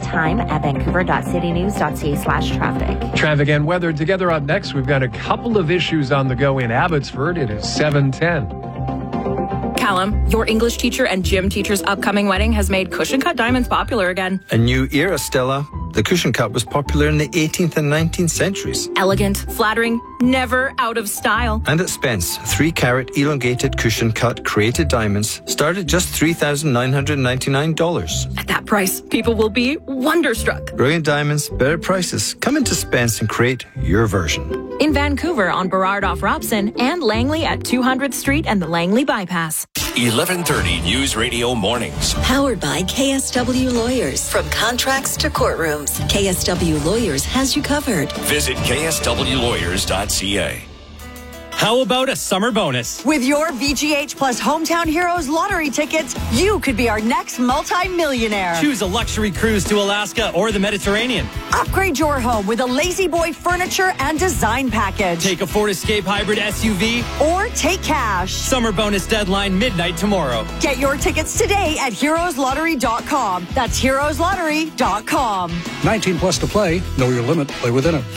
time at vancouver.citynews.ca/traffic. Traffic and weather together up next. We've got a couple of issues on the go in Abbotsford. It is 7:10. Callum, your English teacher and gym teacher's upcoming wedding has made cushion cut diamonds popular again. A new era, Stella. The cushion cut was popular in the 18th and 19th centuries. Elegant, flattering, never out of style. And at Spence, 3-carat elongated cushion cut created diamonds start at just $3,999. At that price, people will be wonderstruck. Brilliant diamonds, better prices. Come into Spence and create your version. In Vancouver on Burrard off Robson and Langley at 200th Street and the Langley Bypass. 1130 News Radio Mornings. Powered by KSW Lawyers. From contracts to courtrooms, KSW Lawyers has you covered. Visit kswlawyers.ca. How about a summer bonus? With your VGH Plus Hometown Heroes lottery tickets, you could be our next multi-millionaire. Choose a luxury cruise to Alaska or the Mediterranean. Upgrade your home with a Lazy Boy furniture and design package. Take a Ford Escape hybrid SUV. Or take cash. Summer bonus deadline midnight tomorrow. Get your tickets today at heroeslottery.com. That's heroeslottery.com. 19 plus to play. Know your limit. Play within it.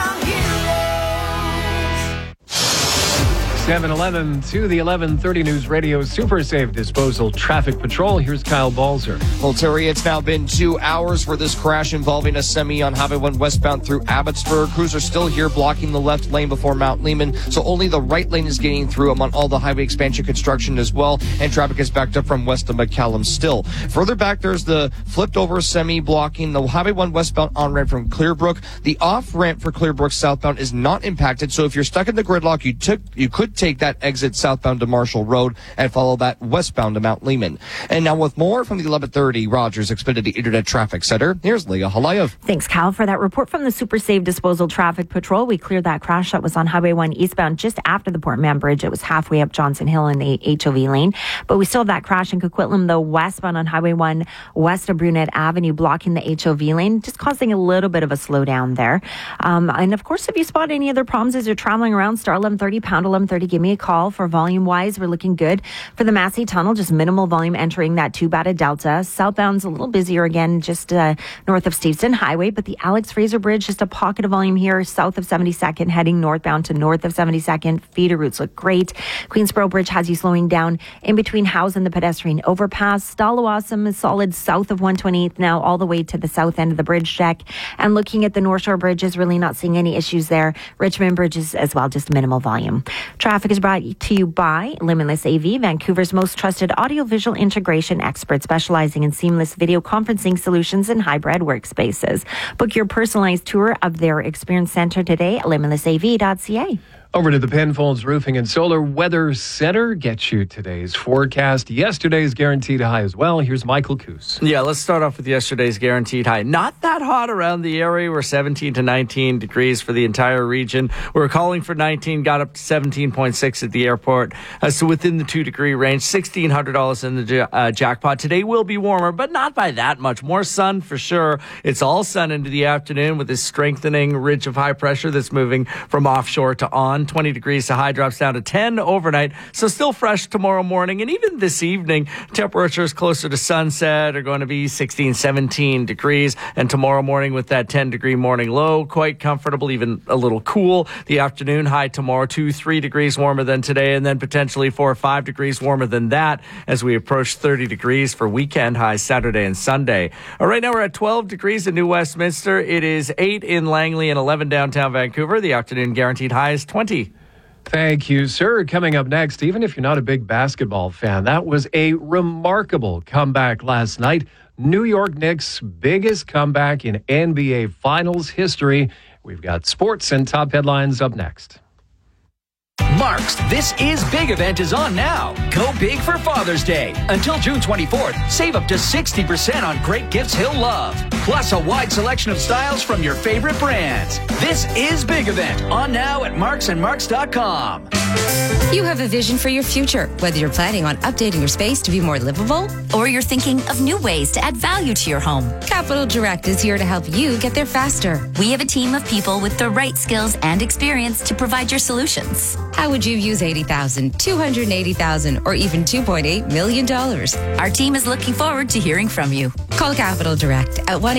7:11 to the 11:30 News Radio Super Safe Disposal Traffic Patrol. Here's Kyle Balzer. Well, Terry, it's now been 2 hours for this crash involving a semi on Highway 1 westbound through Abbotsford. Crews are still here blocking the left lane before Mount Lehman, so only the right lane is getting through. I'm on all the highway expansion construction as well, and traffic is backed up from west of McCallum still. Further back, there's the flipped over semi blocking the Highway 1 westbound on-ramp from Clearbrook. The off-ramp for Clearbrook southbound is not impacted, so if you're stuck in the gridlock, you could take that exit southbound to Marshall Road and follow that westbound to Mount Lehman. And now with more from the 1130 Rogers Xfinity Internet Traffic Center, here's Leah Halayev. Thanks, Cal, for that report from the Super Safe Disposal Traffic Patrol. We cleared that crash that was on Highway 1 eastbound just after the Port Mann Bridge. It was halfway up Johnson Hill in the HOV lane. But we still have that crash in Coquitlam, though, westbound on Highway 1 west of Brunette Avenue, blocking the HOV lane, just causing a little bit of a slowdown there. And of course, if you spot any other problems as you're traveling around, star 1130, pound 1130, give me a call. For volume-wise, we're looking good. For the Massey Tunnel, just minimal volume entering that Two-Bata Delta. Southbound's a little busier again, just north of Steveston Highway, but the Alex Fraser Bridge, just a pocket of volume here, south of 72nd, heading northbound to north of 72nd. Feeder routes look great. Queensboro Bridge has you slowing down in between House and the pedestrian overpass. Stallawasam is solid south of 128th now, all the way to the south end of the bridge deck. And looking at the North Shore Bridges, really not seeing any issues there. Richmond Bridges as well, just minimal volume. Traffic is brought to you by Limitless AV, Vancouver's most trusted audiovisual integration expert, specializing in seamless video conferencing solutions and hybrid workspaces. Book your personalized tour of their experience center today at limitlessav.ca. Over to the Penfolds Roofing and Solar Weather Center. Get you today's forecast. Yesterday's guaranteed high as well. Here's Michael Coos. Yeah, let's start off with yesterday's guaranteed high. Not that hot around the area. We're 17 to 19 degrees for the entire region. We're calling for 19, got up to 17.6 at the airport. So within the 2-degree range, $1,600 in the jackpot. Today will be warmer, but not by that much. More sun for sure. It's all sun into the afternoon with this strengthening ridge of high pressure that's moving from offshore to on. 20 degrees, the high drops down to 10 overnight, so still fresh tomorrow morning. And even this evening, temperatures closer to sunset are going to be 16, 17 degrees. And tomorrow morning with that 10-degree morning low, quite comfortable, even a little cool. The afternoon high tomorrow, 2-3 degrees warmer than today, and then potentially 4 or 5 degrees warmer than that as we approach 30 degrees for weekend highs Saturday and Sunday. Right now we're at 12 degrees in New Westminster. It is 8 in Langley and 11 downtown Vancouver. The afternoon guaranteed high is 20. Thank you, sir. Coming up next, even if you're not a big basketball fan, that was a remarkable comeback last night. New York Knicks' biggest comeback in NBA Finals history. We've got sports and top headlines up next. Mark's This Is Big event is on now. Go big for Father's Day. Until June 24th, save up to 60% on great gifts he'll love. Plus a wide selection of styles from your favorite brands. This Is Big event on now at marksandmarks.com. You have a vision for your future, whether you're planning on updating your space to be more livable or you're thinking of new ways to add value to your home. Capital Direct is here to help you get there faster. We have a team of people with the right skills and experience to provide your solutions. How would you use $80,000, $280,000, or even $2.8 million? Our team is looking forward to hearing from you. Call Capital Direct at